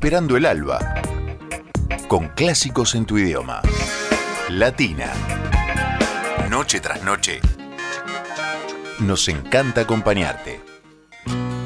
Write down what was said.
esperando el alba, con clásicos en tu idioma. Latina. Noche tras noche. Nos encanta acompañarte.